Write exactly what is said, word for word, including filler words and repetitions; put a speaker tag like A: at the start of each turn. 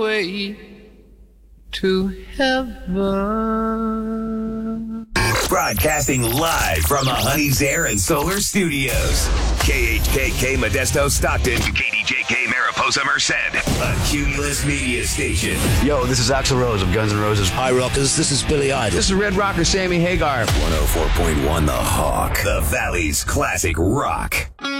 A: way to heaven.
B: Broadcasting live from the Honey's Air and Solar Studios. K H K K Modesto Stockton. K D J K Mariposa Merced. A Cumulus Media Station.
C: Yo, this is Axl Rose of Guns N' Roses.
D: Hi, rockers. This is Billy Idol.
E: This is Red Rocker Sammy Hagar.
B: one oh four point one The Hawk. The Valley's classic rock.